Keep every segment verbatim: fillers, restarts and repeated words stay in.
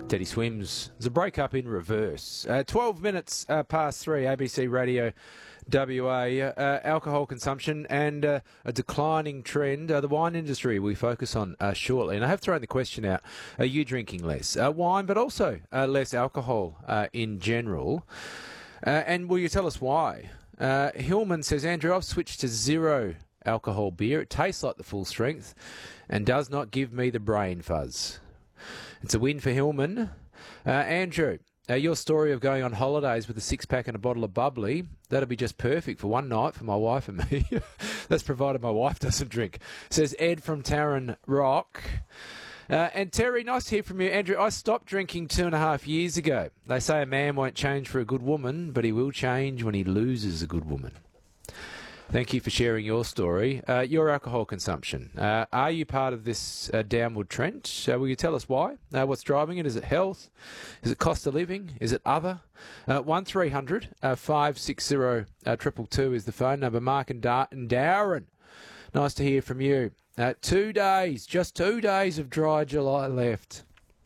Teddy Swims. There's a break-up in reverse. Uh, twelve minutes uh, past three, A B C Radio W A. Uh, alcohol consumption and uh, a declining trend. Uh, the wine industry we focus on uh, shortly. And I have thrown the question out, are you drinking less uh, wine, but also uh, less alcohol uh, in general? Uh, and will you tell us why? Uh, Hillman says, Andrew, I've switched to zero alcohol beer. It tastes like the full strength and does not give me the brain fuzz. It's a win for Hillman. Uh, Andrew, uh, your story of going on holidays with a six-pack and a bottle of bubbly, that'll be just perfect for one night for my wife and me. That's provided my wife doesn't drink. Says Ed from Tarrant Rock. Uh, and Terry, nice to hear from you. Andrew, I stopped drinking two and a half years ago. They say a man won't change for a good woman, but he will change when he loses a good woman. Thank you for sharing your story. Uh, your alcohol consumption. Uh, are you part of this uh, downward trend? Uh, will you tell us why? Uh, what's driving it? Is it health? Is it cost of living? Is it other? Uh, one three hundred five six zero two two two is the phone number. Mark and, da- and Darren, nice to hear from you. Uh, two days, just two days of dry July left.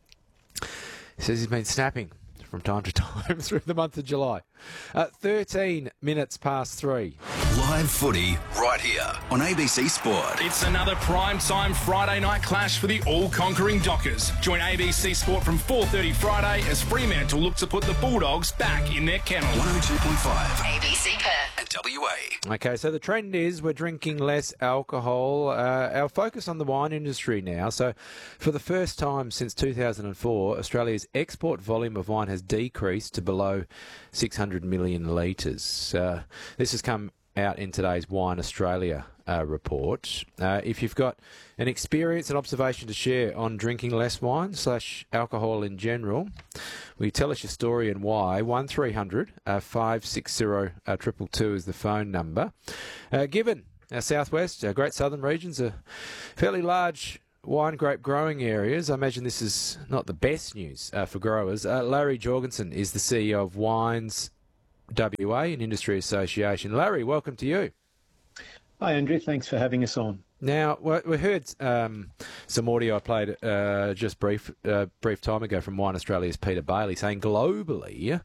He says he's been snapping from time to time through the month of July. Uh, thirteen minutes past three. Live footy right here on A B C Sport. It's another prime-time Friday night clash for the all-conquering Dockers. Join A B C Sport from four thirty Friday as Fremantle look to put the Bulldogs back in their kennel. one oh two point five A B C Perth and W A. Okay, so the trend is we're drinking less alcohol. Uh, our focus on the wine industry now. So for the first time since two thousand four, Australia's export volume of wine has decreased to below six hundred million litres. Uh, this has come out in today's Wine Australia uh, report. Uh, if you've got an experience and observation to share on drinking less wine slash alcohol in general, will you tell us your story and why? one three hundred five six zero two two two is the phone number. Uh, given our southwest, our Great Southern regions are fairly large wine grape growing areas, I imagine this is not the best news uh, for growers. Uh, Larry Jorgensen is the C E O of Wines W A, an industry association. Larry, welcome to you. Hi, Andrew. Thanks for having us on. Now, we heard um, some audio I played uh, just brief uh, brief time ago from Wine Australia's Peter Bailey saying globally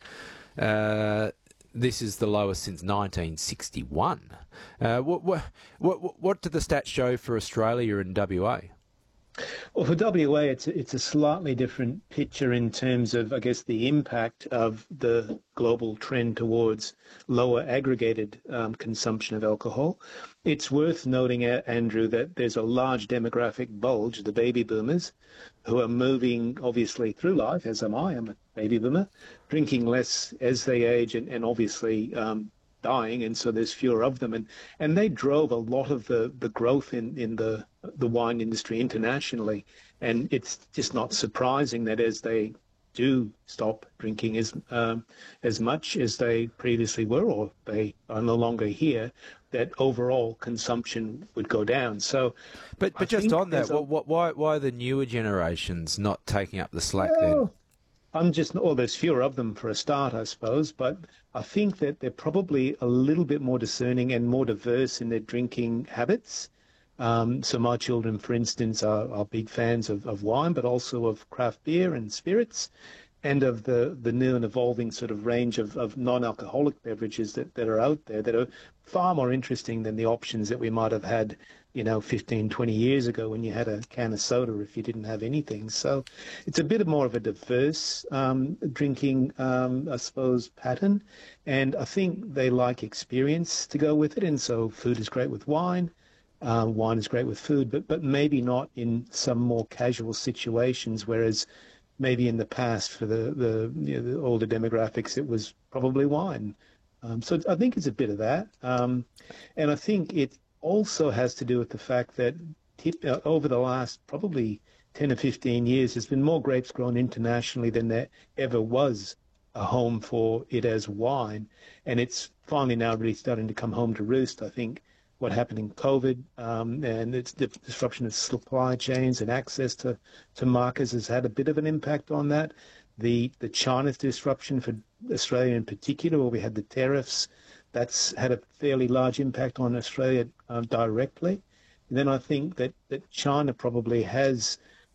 uh, this is the lowest since nineteen sixty-one. Uh, what, what, what, what do the stats show for Australia and W A? Well, for W A, it's a, it's a slightly different picture in terms of, I guess, the impact of the global trend towards lower aggregated um, consumption of alcohol. It's worth noting, uh, Andrew, that there's a large demographic bulge, the baby boomers, who are moving, obviously, through life, as am I, I'm a baby boomer, drinking less as they age and, and obviously um, dying, and so there's fewer of them. And, and they drove a lot of the, the growth in, in the the wine industry internationally, and it's just not surprising that as they do stop drinking as um, as much as they previously were, or they are no longer here, that overall consumption would go down. So, but but I just on that, a, what, why why are the newer generations not taking up the slack well, then? I'm just, well, there's fewer of them for a start, I suppose, but I think that they're probably a little bit more discerning and more diverse in their drinking habits. Um, so my children, for instance, are, are big fans of, of wine, but also of craft beer and spirits, and of the, the new and evolving sort of range of, of non-alcoholic beverages that, that are out there that are far more interesting than the options that we might have had, you know, fifteen, twenty years ago when you had a can of soda if you didn't have anything. So it's a bit more of a diverse um, drinking, um, I suppose, pattern. And I think they like experience to go with it. And so food is great with wine. Uh, wine is great with food, but but maybe not in some more casual situations, whereas maybe in the past for the, the, you know, the older demographics, it was probably wine. Um, so I think it's a bit of that. Um, and I think it also has to do with the fact that t- uh, over the last probably ten or fifteen years, there's been more grapes grown internationally than there ever was a home for it as wine. And it's finally now really starting to come home to roost, I think. What happened in COVID um, and its the disruption of supply chains and access to, to markets has had a bit of an impact on that. The the China's disruption for Australia in particular, where we had the tariffs, that's had a fairly large impact on Australia uh, directly. And then I think that, that China probably has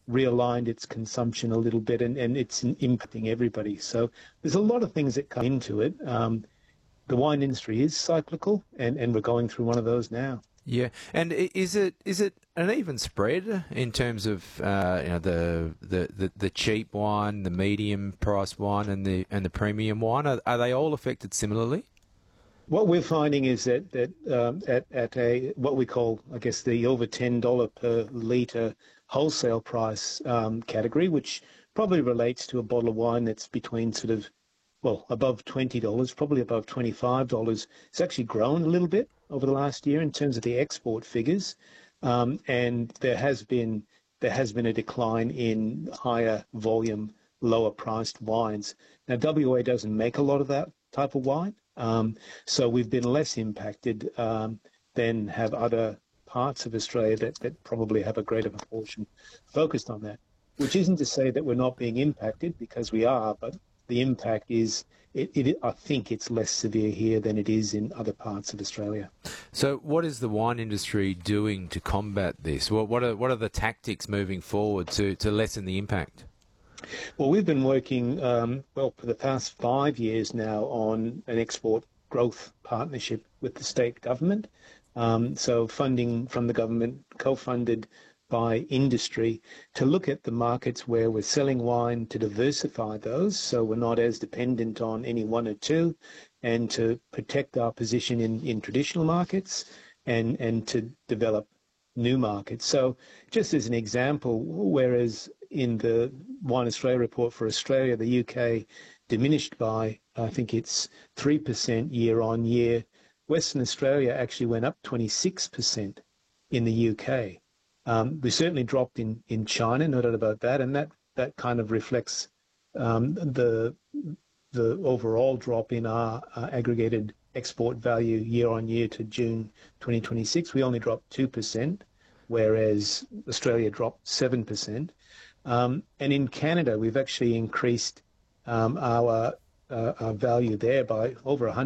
realigned its consumption a little bit, and, and it's impacting everybody. So there's a lot of things that come into it. Um, the wine industry is cyclical, and, and we're going through one of those now. Yeah, and i- is it is it an even spread in terms of uh, you know the, the, the, the cheap wine, the medium price wine, and the and the premium wine? Are, are they all affected similarly? What we're finding is that that um, at at a what we call, I guess, the over ten dollar per litre wholesale price um, category, which probably relates to a bottle of wine that's between sort of, well, above twenty dollars, probably above twenty-five dollars. It's actually grown a little bit over the last year in terms of the export figures, um, and there has been there has been a decline in higher volume, lower priced wines. Now, W A doesn't make a lot of that type of wine, um, so we've been less impacted um, than have other parts of Australia that, that probably have a greater proportion focused on that, which isn't to say that we're not being impacted, because we are, but the impact is, it, it, I think it's less severe here than it is in other parts of Australia. So, what is the wine industry doing to combat this? What what are what are the tactics moving forward to, to lessen the impact? Well, we've been working, um, well, for the past five years now on an export growth partnership with the state government. Um, so funding from the government, co-funded by industry, to look at the markets where we're selling wine, to diversify those so we're not as dependent on any one or two, and to protect our position in, in traditional markets, and, and to develop new markets. So just as an example, whereas in the Wine Australia report for Australia, the U K diminished by, I think it's three percent year on year, Western Australia actually went up twenty-six percent in the U K. Um, we certainly dropped in, in China, no doubt about that, and that, that kind of reflects um, the the overall drop in our uh, aggregated export value year on year to June twenty twenty-six. We only dropped two percent, whereas Australia dropped seven percent. Um, and in Canada, we've actually increased um, our, uh, our value there by over one hundred